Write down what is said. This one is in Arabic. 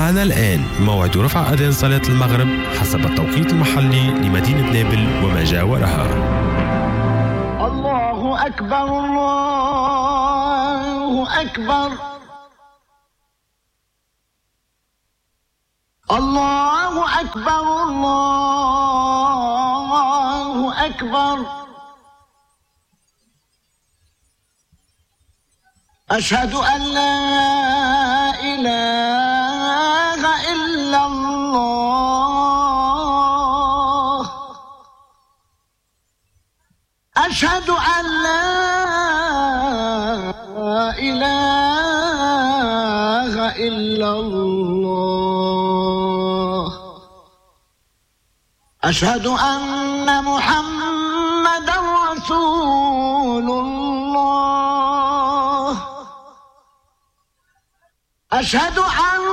معنا الآن موعد رفع أذان صلاة المغرب حسب التوقيت المحلي لمدينة نابل وما جاورها. الله أكبر الله أكبر الله أكبر الله أكبر أشهد أن لا إله إلا الله أشهد أن لا إله إلا الله أشهد أن محمدًا رسول الله أشهد أن